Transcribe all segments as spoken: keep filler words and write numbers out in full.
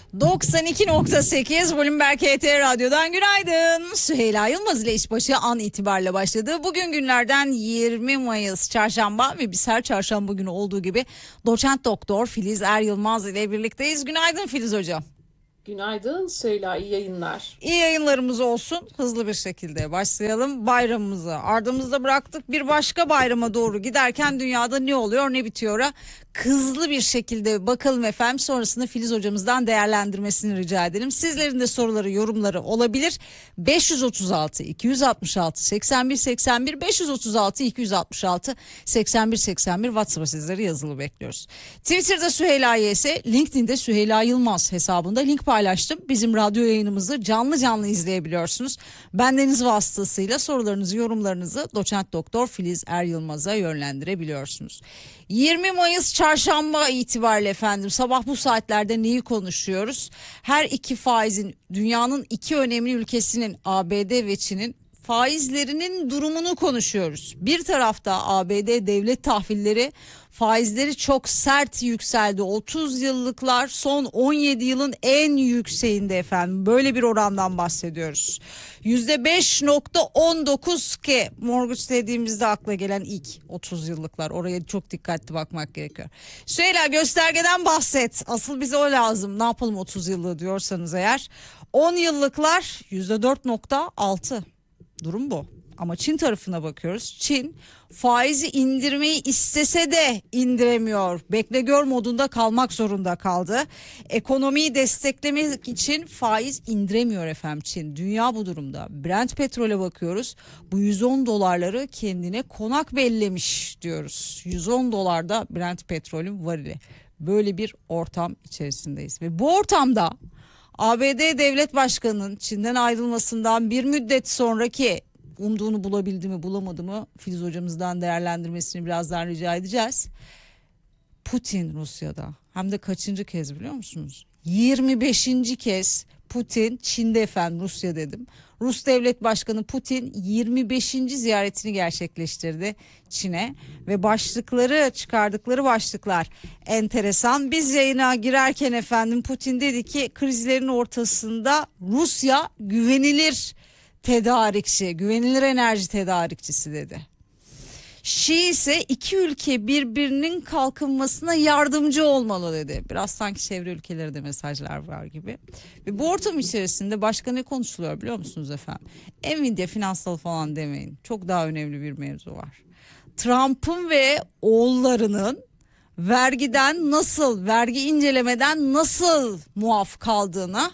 doksan iki nokta sekiz Bloomberg H T Radyo'dan günaydın. Süheyla Yılmaz ile işbaşı an itibariyle başladı. Bugün günlerden yirmi Mayıs Çarşamba ve biz her çarşamba günü olduğu gibi doçent doktor Filiz Er Yılmaz ile birlikteyiz. Günaydın Filiz hocam. Günaydın Süheyla, iyi yayınlar. İyi yayınlarımız olsun. Hızlı bir şekilde başlayalım. Bayramımızı ardımızda bıraktık. Bir başka bayrama doğru giderken dünyada ne oluyor ne bitiyor? Hızlı bir şekilde bakalım efendim. Sonrasında Filiz hocamızdan değerlendirmesini rica edelim. Sizlerin de soruları, yorumları olabilir. beş yüz otuz altı iki yüz altmış altı seksen bir seksen bir beş yüz otuz altı iki yüz altmış altı seksen bir seksen bir WhatsApp'a sizleri yazılı bekliyoruz. Twitter'da Süheyla Y S, LinkedIn'de Süheyla Yılmaz hesabında link paylaştım. Bizim radyo yayınımızı canlı canlı izleyebiliyorsunuz. Bendeniz vasıtasıyla sorularınızı, yorumlarınızı doçent doktor Filiz Er Yılmaz'a yönlendirebiliyorsunuz. yirmi Mayıs Çarşamba itibariyle efendim sabah bu saatlerde neyi konuşuyoruz? Her iki faizin, dünyanın iki önemli ülkesinin A B D ve Çin'in faizlerinin durumunu konuşuyoruz. Bir tarafta A B D devlet tahvilleri faizleri çok sert yükseldi. otuz yıllıklar son on yedi yılın en yükseğinde efendim. Böyle bir orandan bahsediyoruz. yüzde beş nokta on dokuz ki mortgage dediğimizde akla gelen ilk otuz yıllıklar. Oraya çok dikkatli bakmak gerekiyor. Süheyla göstergeden bahset. Asıl bize o lazım. Ne yapalım otuz yıllığı diyorsanız eğer. on yıllıklar yüzde dört nokta altı. Durum bu. Ama Çin tarafına bakıyoruz. Çin faizi indirmeyi istese de indiremiyor. Bekle gör modunda kalmak zorunda kaldı. Ekonomiyi desteklemek için faiz indiremiyor efendim Çin. Dünya bu durumda. Brent petrole bakıyoruz. Bu yüz on dolarları kendine konak bellemiş diyoruz. yüz on dolarda Brent petrolün varili. Böyle bir ortam içerisindeyiz. Ve bu ortamda A B D Devlet Başkanı'nın Çin'den ayrılmasından bir müddet sonraki umduğunu bulabildi mi bulamadı mı Filiz hocamızdan değerlendirmesini birazdan rica edeceğiz. Putin Rusya'da, hem de kaçıncı kez biliyor musunuz? yirmi beşinci kez Putin Çin'de efendim, Rusya dedim. Rus Devlet Başkanı Putin yirmi beşinci ziyaretini gerçekleştirdi Çin'e ve başlıkları, çıkardıkları başlıklar enteresan. Biz yayına girerken efendim Putin dedi ki krizlerin ortasında Rusya güvenilir tedarikçi, güvenilir enerji tedarikçisi dedi. Şii ise iki ülke birbirinin kalkınmasına yardımcı olmalı dedi. Biraz sanki çevre ülkeleri de mesajlar var gibi. Ve bu ortam içerisinde başka ne konuşuluyor biliyor musunuz efendim? Nvidia finansal falan demeyin. Çok daha önemli bir mevzu var. Trump'ın ve oğullarının vergiden nasıl, vergi incelemeden nasıl muaf kaldığına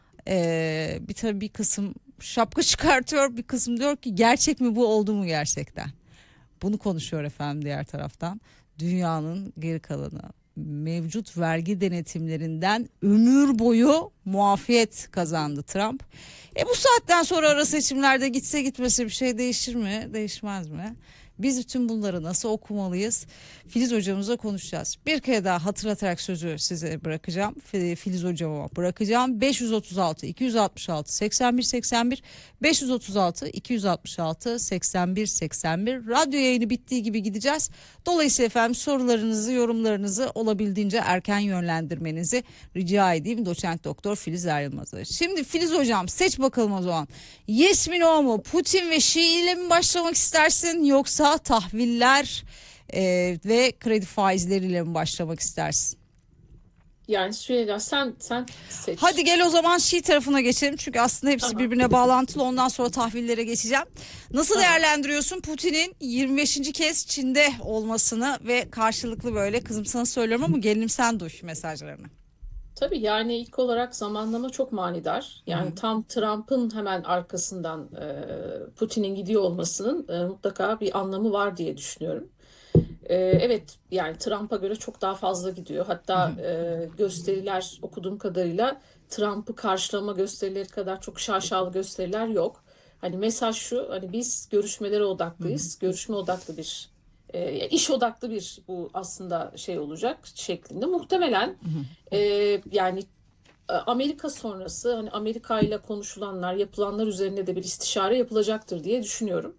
ee, bir tabii bir kısım şapka çıkartıyor, bir kısım diyor ki gerçek mi bu, oldu mu gerçekten? Bunu konuşuyor efendim diğer taraftan. Dünyanın geri kalanı mevcut vergi denetimlerinden ömür boyu muafiyet kazandı Trump. E bu saatten sonra ara seçimlerde gitse gitmese bir şey değişir mi? Değişmez mi? Biz bütün bunları nasıl okumalıyız? Filiz hocamızla konuşacağız. Bir kere daha hatırlatarak sözü size bırakacağım. Filiz hocama bırakacağım. beş yüz otuz altı iki yüz altmış altı seksen bir seksen bir beş yüz otuz altı iki yüz altmış altı seksen bir seksen bir radyo yayını bittiği gibi gideceğiz. Dolayısıyla efendim sorularınızı, yorumlarınızı olabildiğince erken yönlendirmenizi rica edeyim doçent doktor Filiz Er Yılmaz'a. Şimdi Filiz hocam seç bakalım o zaman. Yes mi no mu? Putin ve Şii ile mi başlamak istersin yoksa tahviller e, ve kredi faizleriyle mi başlamak istersin? Yani Süheyla sen sen seç. Hadi gel o zaman Şii tarafına geçelim. Çünkü aslında hepsi Tamam. birbirine bağlantılı. Ondan sonra tahvillere geçeceğim. Nasıl Tamam. değerlendiriyorsun Putin'in yirmi beşinci kez Çin'de olmasını ve karşılıklı böyle, kızım sana söylüyorum ama gelinim sen duy mesajlarını. Tabii yani ilk olarak zamanlama çok manidar. Yani Hı. tam Trump'ın hemen arkasından e, Putin'in gidiyor olmasının e, mutlaka bir anlamı var diye düşünüyorum. E, evet yani Trump'a göre çok daha fazla gidiyor. Hatta e, gösteriler okuduğum kadarıyla Trump'ı karşılama gösterileri kadar çok şaşalı gösteriler yok. Hani mesaj şu, hani biz görüşmelere odaklıyız. Görüşme odaklı bir e, iş odaklı bir bu aslında şey olacak şeklinde. Muhtemelen e, yani e, Amerika sonrası hani Amerika ile konuşulanlar, yapılanlar üzerine de bir istişare yapılacaktır diye düşünüyorum.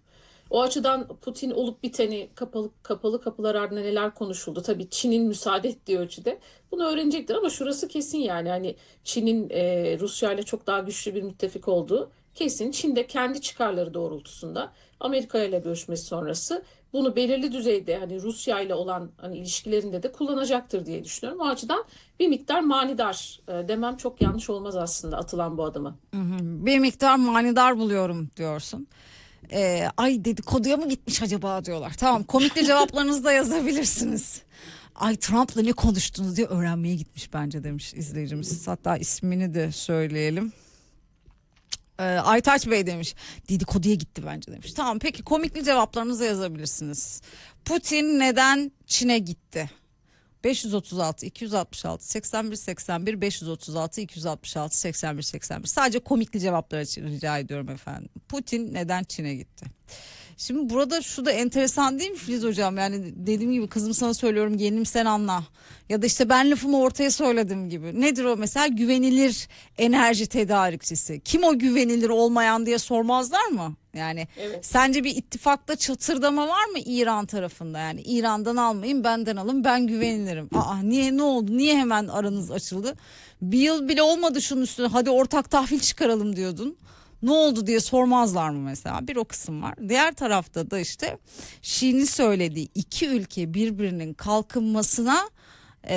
O açıdan Putin olup biteni kapalı kapalı kapılar ardında neler konuşuldu. Tabii Çin'in müsaade ettiği ölçüde bunu öğrenecektir ama şurası kesin yani hani Çin'in e, Rusya ile çok daha güçlü bir müttefik olduğu kesin. Çin de kendi çıkarları doğrultusunda Amerika ile görüşmesi sonrası bunu belirli düzeyde hani Rusya ile olan hani ilişkilerinde de kullanacaktır diye düşünüyorum. O açıdan bir miktar manidar e, demem çok yanlış olmaz aslında atılan bu adımı. Bir miktar manidar buluyorum diyorsun. Ee, ay dedikoduya mı gitmiş acaba diyorlar. Tamam, komikli cevaplarınızı da yazabilirsiniz. Ay Trump'la ne konuştunuz diye öğrenmeye gitmiş bence demiş izleyicimiz. Hatta ismini de söyleyelim. Ee, Aytaç Bey demiş dedikoduya gitti bence demiş. Tamam, peki komikli cevaplarınızı yazabilirsiniz. Putin neden Çin'e gitti? beş yüz otuz altı iki yüz altmış altı seksen bir seksen bir beş yüz otuz altı iki yüz altmış altı seksen bir seksen bir, sadece komikli cevaplar için rica ediyorum efendim. Putin neden Çin'e gitti? Şimdi burada şu da enteresan değil mi Filiz hocam? Yani dediğim gibi kızım sana söylüyorum, gelinim sen anla. Ya da işte ben lafımı ortaya söyledim gibi. Nedir o mesela? Güvenilir enerji tedarikçisi. Kim o güvenilir olmayan diye sormazlar mı? Yani Evet. sence bir ittifakta çatırdama var mı İran tarafında? Yani İran'dan almayın, benden alın, ben güvenilirim. Aa, niye, ne oldu? Niye hemen aranız açıldı? Bir yıl bile olmadı şunun üstüne, hadi ortak tahvil çıkaralım diyordun. Ne oldu diye sormazlar mı mesela? Bir o kısım var. Diğer tarafta da işte Şi'nin söylediği, iki ülke birbirinin kalkınmasına e,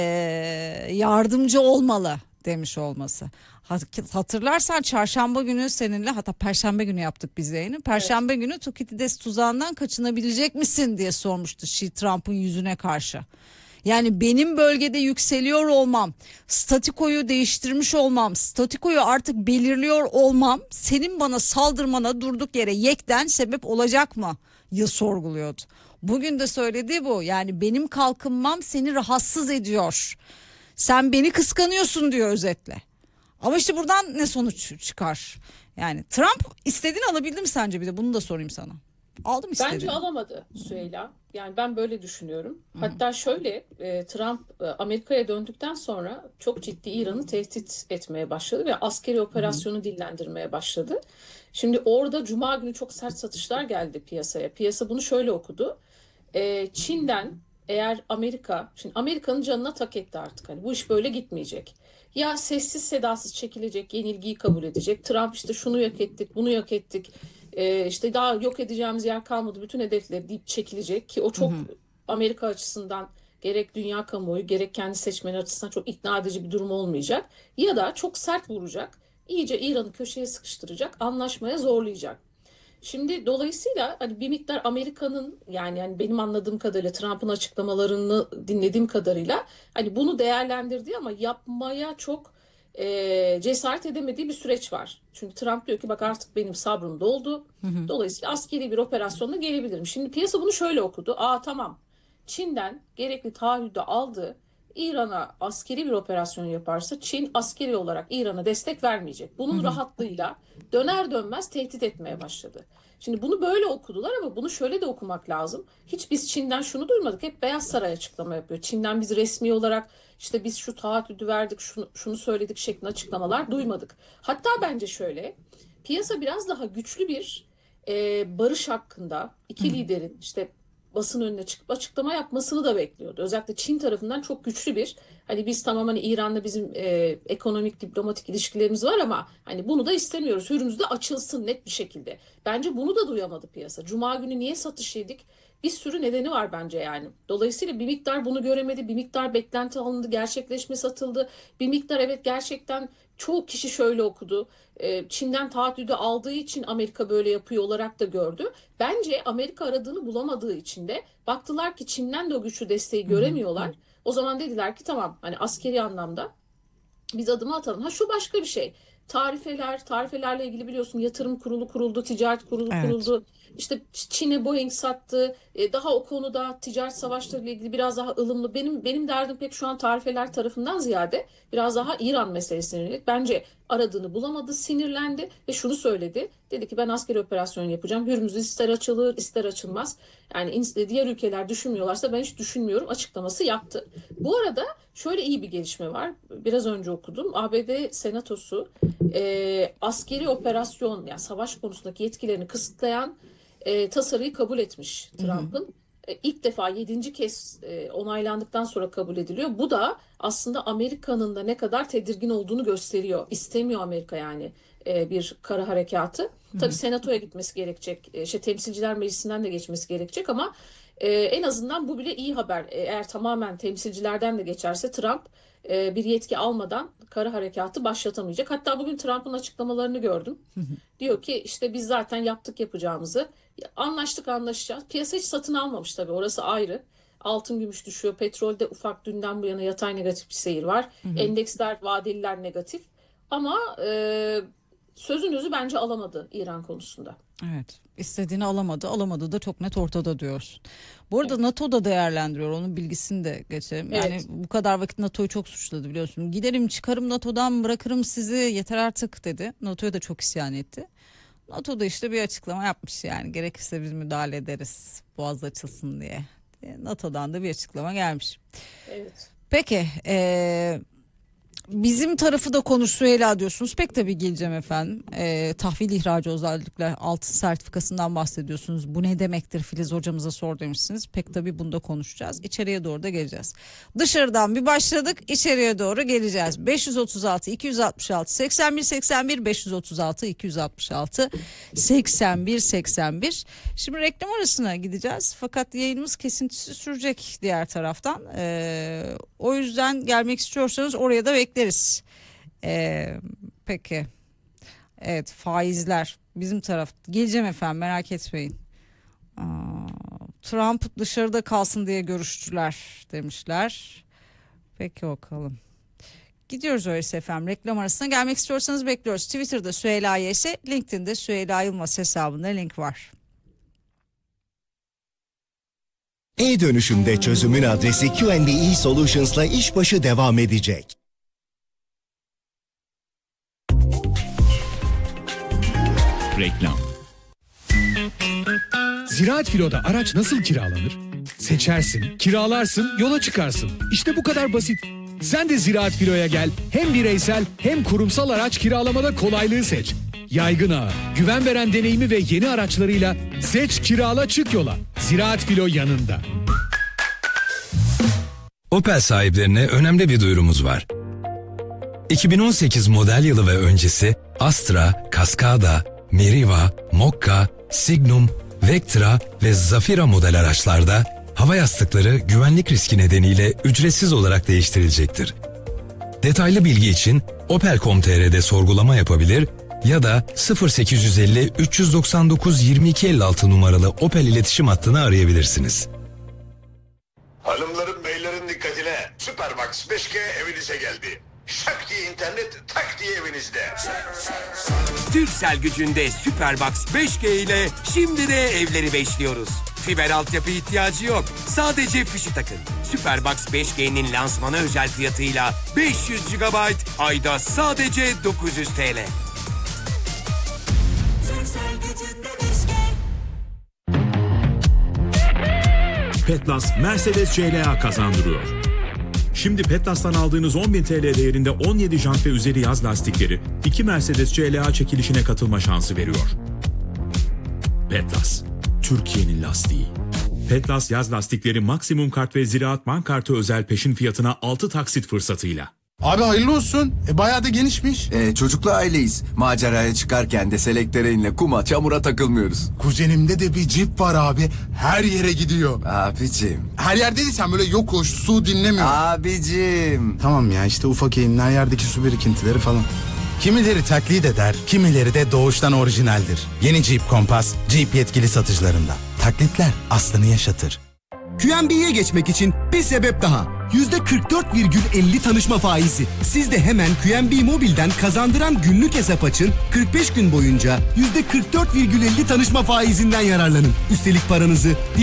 yardımcı olmalı demiş olması. Hatırlarsan çarşamba günü seninle, hatta perşembe günü yaptık biz yayını. Evet. Perşembe günü Tukitides tuzağından kaçınabilecek misin diye sormuştu Xi Trump'ın yüzüne karşı. Yani benim bölgede yükseliyor olmam, statikoyu değiştirmiş olmam, statikoyu artık belirliyor olmam senin bana saldırmana durduk yere yekten sebep olacak mı? Ya sorguluyordu. Bugün de söylediği bu. Yani benim kalkınmam seni rahatsız ediyor. Sen beni kıskanıyorsun diyor özetle. Ama işte buradan ne sonuç çıkar? Yani Trump istediğini alabildi mi sence, bir de bunu da sorayım sana. Aldım Bence istediğini. alamadı Süheyla. Yani ben böyle düşünüyorum. Hatta şöyle e, Trump e, Amerika'ya döndükten sonra çok ciddi İran'ı tehdit etmeye başladı ve askeri operasyonu dillendirmeye başladı. Şimdi orada Cuma günü çok sert satışlar geldi piyasaya. Piyasa bunu şöyle okudu. E, Çin'den eğer Amerika, şimdi Amerika'nın canına tak etti artık. Hani bu iş böyle gitmeyecek. Ya sessiz sedasız çekilecek, yenilgiyi kabul edecek. Trump işte şunu yok ettik, bunu yok ettik. Ee, işte daha yok edeceğimiz yer kalmadı, bütün hedefleri deyip çekilecek ki o Hı çok hı. Amerika açısından gerek dünya kamuoyu gerek kendi seçmeni açısından çok ikna edici bir durum olmayacak. Ya da çok sert vuracak, iyice İran'ı köşeye sıkıştıracak, anlaşmaya zorlayacak. Şimdi dolayısıyla hani bir miktar Amerika'nın yani yani benim anladığım kadarıyla Trump'ın açıklamalarını dinlediğim kadarıyla hani bunu değerlendirdiği ama yapmaya çok e, cesaret edemediği bir süreç var. Çünkü Trump diyor ki bak artık benim sabrım doldu. Hı hı. Dolayısıyla askeri bir operasyonla gelebilirim. Şimdi piyasa bunu şöyle okudu. Aa tamam. Çin'den gerekli taahhüdü aldı. İran'a askeri bir operasyon yaparsa Çin askeri olarak İran'a destek vermeyecek. Hı Bunun hı. rahatlığıyla döner dönmez tehdit etmeye başladı. Şimdi bunu böyle okudular ama bunu şöyle de okumak lazım. Hiç biz Çin'den şunu duymadık. Hep Beyaz Saray açıklama yapıyor. Çin'den biz resmi olarak işte biz şu taahhüdü verdik, şunu, şunu söyledik şeklinde açıklamalar duymadık. Hatta bence şöyle, piyasa biraz daha güçlü bir e, barış hakkında Hı iki hı. liderin işte basın önüne çıkıp açıklama yapmasını da bekliyordu. Özellikle Çin tarafından çok güçlü bir hani biz tamam hani İran'la bizim e, ekonomik diplomatik ilişkilerimiz var ama hani bunu da istemiyoruz. Hürmüz de açılsın net bir şekilde. Bence bunu da duyamadı piyasa. Cuma günü niye satış yedik? Bir sürü nedeni var bence yani. Dolayısıyla bir miktar bunu göremedi, bir miktar beklenti alındı, gerçekleşme satıldı. Bir miktar evet gerçekten çoğu kişi şöyle okudu. E, Çin'den taahhüdü aldığı için Amerika böyle yapıyor olarak da gördü. Bence Amerika aradığını bulamadığı için de baktılar ki Çin'den de o güçlü desteği Hı hı. göremiyorlar. O zaman dediler ki tamam hani askeri anlamda biz adımı atalım. Ha şu başka bir şey. Tarifeler, tarifelerle ilgili biliyorsun yatırım kurulu kuruldu, ticaret kurulu Evet. kuruldu. İşte Çin'e Boeing sattı. E, daha o konuda ticaret savaşlarıyla ilgili biraz daha ılımlı. Benim benim derdim pek şu an tarifeler tarafından ziyade biraz daha İran meselesine yönelik. Bence aradığını bulamadı, sinirlendi ve şunu söyledi. Dedi ki ben askeri operasyon yapacağım. Hürmüz ister açılır, ister açılmaz. Yani diğer ülkeler düşünmüyorlarsa ben hiç düşünmüyorum açıklaması yaptı. Bu arada şöyle iyi bir gelişme var. Biraz önce okudum. A B D Senatosu e, askeri operasyon yani savaş konusundaki yetkilerini kısıtlayan e, tasarıyı kabul etmiş Trump'ın. E, ilk defa yedinci kez e, onaylandıktan sonra kabul ediliyor. Bu da aslında Amerika'nın da ne kadar tedirgin olduğunu gösteriyor. İstemiyor Amerika yani e, bir kara harekatı. Tabii Senato'ya gitmesi gerekecek, e, işte Temsilciler Meclisi'nden de geçmesi gerekecek ama e, en azından bu bile iyi haber. E, Eğer tamamen temsilcilerden de geçerse Trump e, bir yetki almadan kara harekatı başlatamayacak. Hatta bugün Trump'ın açıklamalarını gördüm. Diyor ki işte biz zaten yaptık yapacağımızı. Anlaştık anlaşacağız. Piyasa hiç satın almamış tabii, orası ayrı. Altın gümüş düşüyor. Petrolde ufak dünden bu yana yatay negatif bir seyir var. Endeksler, vadeliler negatif. Ama e, sözünüzü bence alamadı İran konusunda. Evet, istediğini alamadı, alamadı da çok net ortada diyorsun. Bu arada NATO da değerlendiriyor, onun bilgisini de geçelim. Yani Evet. bu kadar vakit NATO'yu çok suçladı biliyorsun. Giderim çıkarım NATO'dan, bırakırım sizi, yeter artık dedi. NATO'ya da çok isyan etti. NATO da işte bir açıklama yapmış, yani gerekirse biz müdahale ederiz boğaz açılsın diye. NATO'dan da bir açıklama gelmiş. Evet. Peki eee, bizim tarafı da konuş Süheyla diyorsunuz. Pek tabii geleceğim efendim. Eee, tahvil ihracı, özellikle altın sertifikasından bahsediyorsunuz. Bu ne demektir, Filiz hocamıza sor demişsiniz. Pek tabii bunu da konuşacağız. İçeriye doğru da geleceğiz. Dışarıdan bir başladık, içeriye doğru geleceğiz. beş yüz otuz altı iki yüz altmış altı seksen bir seksen bir beş yüz otuz altı iki yüz altmış altı seksen bir seksen bir. Şimdi reklam arasına gideceğiz. Fakat yayınımız kesintisi sürecek diğer taraftan. Eee, o yüzden gelmek istiyorsanız oraya da bekleriz. Ee, peki. Evet, faizler bizim taraf. Geleceğim efendim, merak etmeyin. Aa, Trump dışarıda kalsın diye görüştüler demişler. Peki bakalım. Gidiyoruz öyleyse efendim. Reklam arasına gelmek istiyorsanız bekliyoruz. Twitter'da Süheyla Yese, LinkedIn'de Süheyla Yılmaz hesabında link var. E-dönüşümde çözümün adresi Q and E Solutions'la işbaşı devam edecek. Reklam. Ziraat Filo'da araç nasıl kiralanır? Seçersin, kiralarsın, yola çıkarsın. İşte bu kadar basit. Sen de Ziraat Filo'ya gel. Hem bireysel hem kurumsal araç kiralamada kolaylığı seç. Yaygın ağı, güven veren deneyimi ve yeni araçlarıyla seç, kirala, çık yola. Ziraat Filo yanında. Opel sahiplerine önemli bir duyurumuz var. iki bin on sekiz model yılı ve öncesi Astra, Cascada, Meriva, Mokka, Signum, Vectra ve Zafira model araçlarda hava yastıkları güvenlik riski nedeniyle ücretsiz olarak değiştirilecektir. Detaylı bilgi için opel nokta com nokta tr'de sorgulama yapabilir ya da sıfır sekiz yüz elli üç yüz doksan dokuz yirmi iki elli altı numaralı Opel iletişim hattını arayabilirsiniz. Hanımların beylerin dikkatine, Superbox beş G evinize geldi. Şak diye internet, tak diye evinizde. Turkcell gücünde Superbox beş G ile şimdi de evleri beşliyoruz. Fiber altyapı ihtiyacı yok. Sadece fişi takın. Superbox beş G'nin lansmanı özel fiyatıyla beş yüz gigabayt, ayda sadece dokuz yüz TL. Petlas Mercedes C L A kazandırıyor. Şimdi Petlas'tan aldığınız on bin T L değerinde on yedi jant ve üzeri yaz lastikleri iki Mercedes C L A çekilişine katılma şansı veriyor. Petlas, Türkiye'nin lastiği. Petlas yaz lastikleri maksimum kart ve Ziraat Bank kartı özel peşin fiyatına altı taksit fırsatıyla. Abi hayırlı olsun. E, bayağı da genişmiş. E, çocuklu aileyiz. Maceraya çıkarken de selektöreinle kuma çamura takılmıyoruz. Kuzenimde de bir cip var abi. Her yere gidiyor. Abicim. Her yerde değil, sen böyle yokuş, su dinlemiyor. Abicim. Tamam ya, işte ufak eğimler, yerdeki su birikintileri falan. Kimileri taklit eder, kimileri de doğuştan orijinaldir. Yeni Jeep Compass, Jeep yetkili satıcılarında. Taklitler aslını yaşatır. Q and B'ye geçmek için bir sebep daha. yüzde kırk dört virgül elli tanışma faizi. Siz de hemen Q and B Mobil'den kazandıran günlük hesap açın. kırk beş gün boyunca yüzde kırk dört virgül elli tanışma faizinden yararlanın. Üstelik paranızı